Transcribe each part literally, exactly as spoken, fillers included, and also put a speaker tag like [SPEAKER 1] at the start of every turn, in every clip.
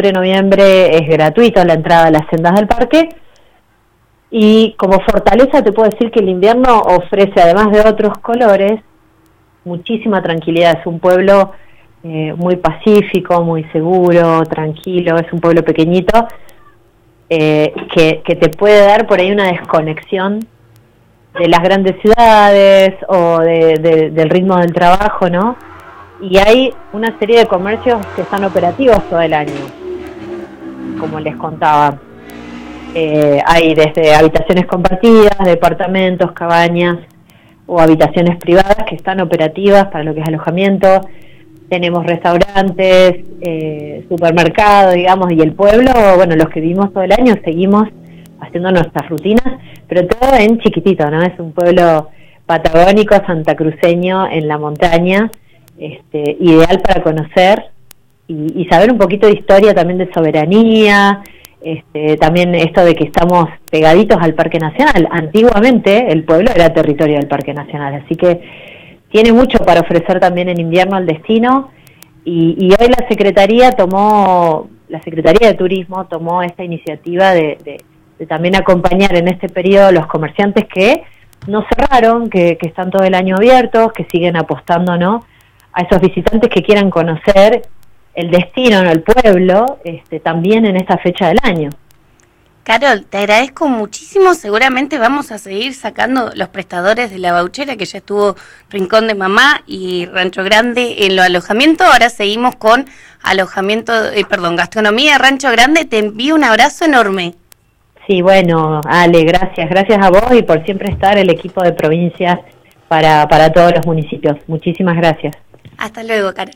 [SPEAKER 1] octubre, noviembre es gratuito la entrada a las sendas del parque. Y como fortaleza te puedo decir que el invierno ofrece, además de otros colores, muchísima tranquilidad. Es un pueblo eh, muy pacífico, muy seguro, tranquilo, es un pueblo pequeñito eh, que, que te puede dar por ahí una desconexión de las grandes ciudades o de, de, del ritmo del trabajo, ¿no? Y hay una serie de comercios que están operativos todo el año, como les contaba. Eh, hay desde habitaciones compartidas, departamentos, cabañas o habitaciones privadas que están operativas para lo que es alojamiento. Tenemos restaurantes, eh, supermercados, digamos, y el pueblo, bueno, los que vivimos todo el año seguimos haciendo nuestras rutinas, pero todo en chiquitito, ¿no? Es un pueblo patagónico, santacruceño, en la montaña, este, ideal para conocer y, y saber un poquito de historia también de soberanía, este, también esto de que estamos pegaditos al Parque Nacional. Antiguamente el pueblo era territorio del Parque Nacional, así que tiene mucho para ofrecer también en invierno al destino, y, y hoy la Secretaría tomó, la Secretaría de Turismo tomó esta iniciativa de, de de también acompañar en este periodo los comerciantes que no cerraron, que, que están todo el año abiertos, que siguen apostando, ¿no?, a esos visitantes que quieran conocer el destino, ¿no?, el pueblo, este, también en esta fecha del año.
[SPEAKER 2] Carol, te agradezco muchísimo. Seguramente vamos a seguir sacando los prestadores de la Bauchera, que ya estuvo Rincón de Mamá y Rancho Grande en los alojamientos. Ahora seguimos con alojamiento, eh, perdón, gastronomía Rancho Grande. Te envío un abrazo enorme.
[SPEAKER 1] Sí, bueno, Ale, gracias, gracias a vos y por siempre estar el equipo de provincias para, para todos los municipios. Muchísimas gracias.
[SPEAKER 2] Hasta luego, Carol.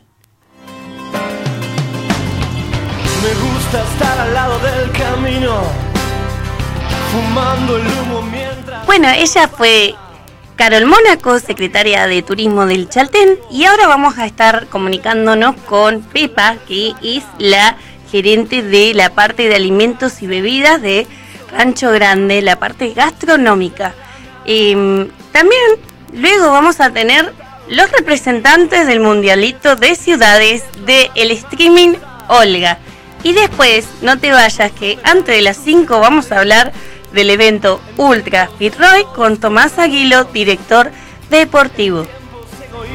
[SPEAKER 3] Me gusta estar al lado del camino, fumando el humo mientras...
[SPEAKER 2] Bueno, ella fue Carol Mónaco, secretaria de Turismo del Chaltén, y ahora vamos a estar comunicándonos con Pepa, que es la gerente de la parte de alimentos y bebidas de Rancho Grande, la parte gastronómica. Eh, también luego vamos a tener los representantes del Mundialito de Ciudades de el streaming Olga. Y después, no te vayas, que antes de las cinco vamos a hablar del evento Ultra Fit Roy con Tomás Aguilo, director deportivo.